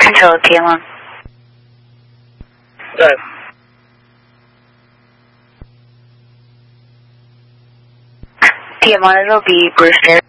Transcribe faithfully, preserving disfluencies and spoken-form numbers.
Control T M one. Good. T M one, it'll be Brewster.